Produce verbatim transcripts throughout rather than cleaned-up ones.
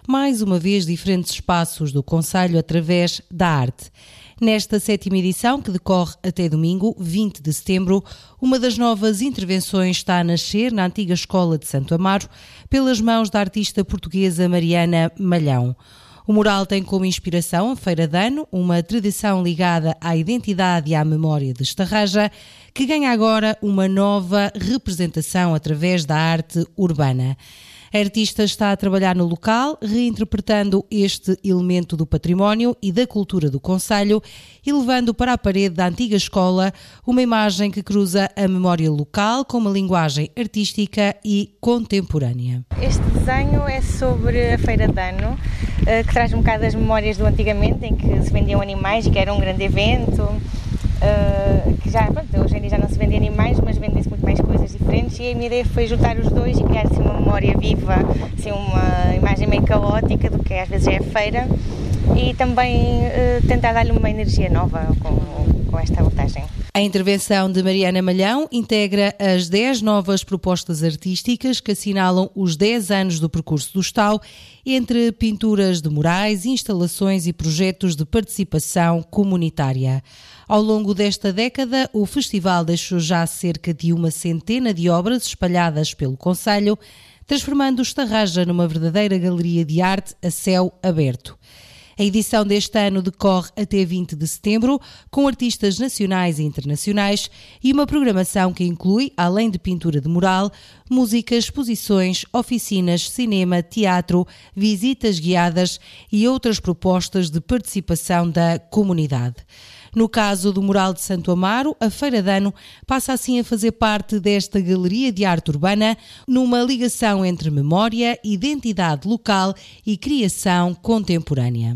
mais uma vez diferentes espaços do concelho através da arte. Nesta sétima edição, que decorre até domingo, vinte de setembro, uma das novas intervenções está a nascer na antiga Escola de Santo Amaro, pelas mãos da artista portuguesa Mariana Malhão. O mural tem como inspiração a Feira de Ano, uma tradição ligada à identidade e à memória de Estarraja, que ganha agora uma nova representação através da arte urbana. A artista está a trabalhar no local, reinterpretando este elemento do património e da cultura do concelho e levando para a parede da antiga escola uma imagem que cruza a memória local com uma linguagem artística e contemporânea. Este desenho é sobre a Feira de Ano, que traz um bocado as memórias do antigamente, em que se vendiam animais e que era um grande evento. Uh, que já, pronto, hoje em dia já não se vendem animais, mas vendem-se muito mais coisas diferentes, e a minha ideia foi juntar os dois e criar assim uma memória viva, assim uma imagem meio caótica do que às vezes é a feira, e também uh, tentar dar-lhe uma energia nova com, com esta abordagem. A intervenção de Mariana Malhão integra as dez novas propostas artísticas que assinalam os dez anos do percurso do Estau, entre pinturas de murais, instalações e projetos de participação comunitária. Ao longo desta década, o festival deixou já cerca de uma centena de obras espalhadas pelo concelho, transformando Estarraja numa verdadeira galeria de arte a céu aberto. A edição deste ano decorre até vinte de setembro, com artistas nacionais e internacionais e uma programação que inclui, além de pintura de mural, música, exposições, oficinas, cinema, teatro, visitas guiadas e outras propostas de participação da comunidade. No caso do Mural de Santo Amaro, a Feira de Ano passa assim a fazer parte desta galeria de arte urbana, numa ligação entre memória, identidade local e criação contemporânea.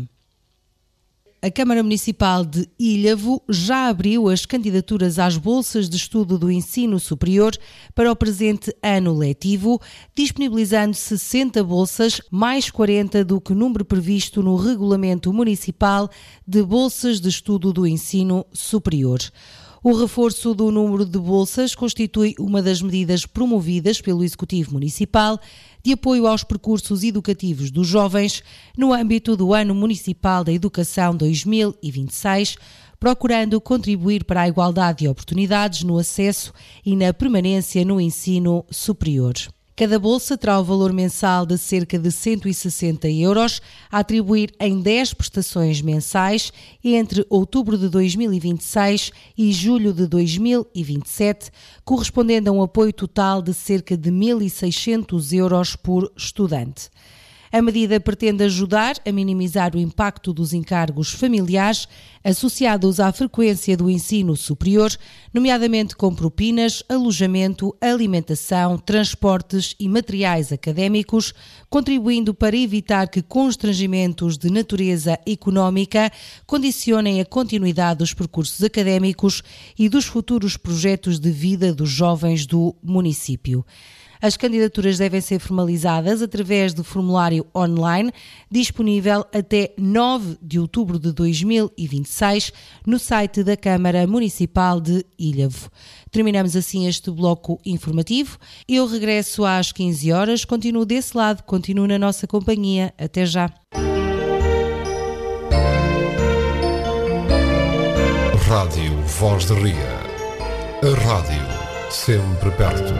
A Câmara Municipal de Ilhavo já abriu as candidaturas às bolsas de estudo do ensino superior para o presente ano letivo, disponibilizando sessenta bolsas, mais quarenta do que o número previsto no Regulamento Municipal de Bolsas de Estudo do Ensino Superior. O reforço do número de bolsas constitui uma das medidas promovidas pelo Executivo Municipal de apoio aos percursos educativos dos jovens no âmbito do Ano Municipal da Educação dois mil e vinte e seis, procurando contribuir para a igualdade de oportunidades no acesso e na permanência no ensino superior. Cada bolsa terá o valor mensal de cerca de cento e sessenta euros, a atribuir em dez prestações mensais entre outubro de dois mil e vinte e seis e julho de dois mil e vinte e sete, correspondendo a um apoio total de cerca de mil e seiscentos euros por estudante. A medida pretende ajudar a minimizar o impacto dos encargos familiares associados à frequência do ensino superior, nomeadamente com propinas, alojamento, alimentação, transportes e materiais académicos, contribuindo para evitar que constrangimentos de natureza económica condicionem a continuidade dos percursos académicos e dos futuros projetos de vida dos jovens do município. As candidaturas devem ser formalizadas através do formulário online, disponível até nove de outubro de dois mil e vinte e seis, no site da Câmara Municipal de Ilhavo. Terminamos assim este bloco informativo. Eu regresso às quinze horas, continuo desse lado, continuo na nossa companhia. Até já. Rádio Voz de Ria. A rádio sempre perto.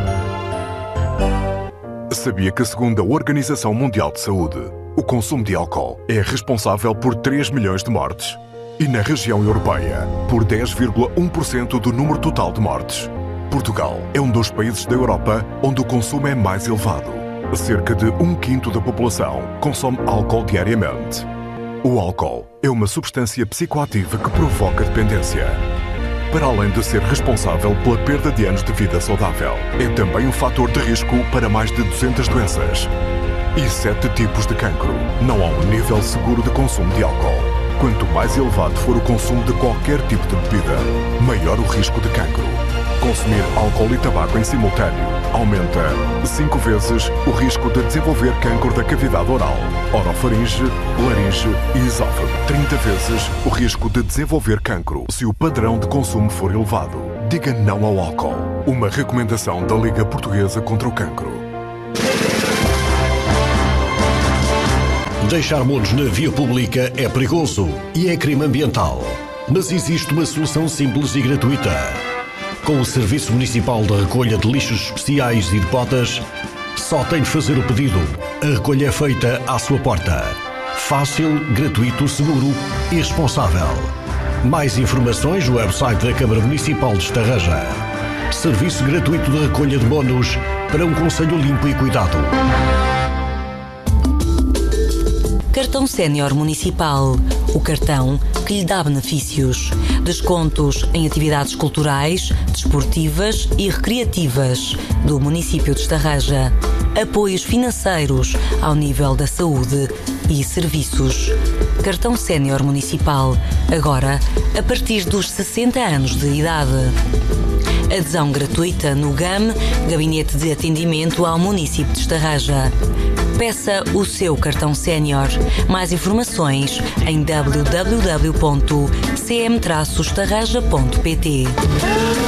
Sabia que, segundo a Organização Mundial de Saúde, o consumo de álcool é responsável por três milhões de mortes e, na região europeia, por dez vírgula um por cento do número total de mortes. Portugal é um dos países da Europa onde o consumo é mais elevado. Cerca de um quinto da população consome álcool diariamente. O álcool é uma substância psicoativa que provoca dependência. Para além de ser responsável pela perda de anos de vida saudável, é também um fator de risco para mais de duzentas doenças e sete tipos de cancro. Não há um nível seguro de consumo de álcool. Quanto mais elevado for o consumo de qualquer tipo de bebida, maior o risco de cancro. Consumir álcool e tabaco em simultâneo aumenta cinco vezes o risco de desenvolver cancro da cavidade oral, orofaringe, laringe e esófago. trinta vezes o risco de desenvolver cancro se o padrão de consumo for elevado. Diga não ao álcool. Uma recomendação da Liga Portuguesa contra o Cancro. Deixar monos na via pública é perigoso e é crime ambiental. Mas existe uma solução simples e gratuita. Com o Serviço Municipal de Recolha de Lixos Especiais e de Botas, só tem de fazer o pedido. A recolha é feita à sua porta. Fácil, gratuito, seguro e responsável. Mais informações no website da Câmara Municipal de Estarreja. Serviço gratuito de recolha de monos para um concelho limpo e cuidado. Cartão Sénior Municipal. O cartão que lhe dá benefícios. Descontos em atividades culturais, desportivas e recreativas do município de Estarreja. Apoios financeiros ao nível da saúde e serviços. Cartão Sénior Municipal. Agora, a partir dos sessenta anos de idade. Adesão gratuita no G A M, Gabinete de Atendimento ao Município de Estarreja. Peça o seu cartão sénior. Mais informações em w w w ponto c m traço estarreja ponto p t.